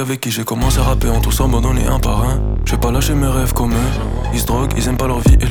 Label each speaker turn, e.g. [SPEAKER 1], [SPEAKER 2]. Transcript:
[SPEAKER 1] avec qui j'ai commencé à rapper, on tous abandonné un par un. Je vais pas lâcher mes rêves comme eux. Ils se droguent, ils aiment pas leur vie et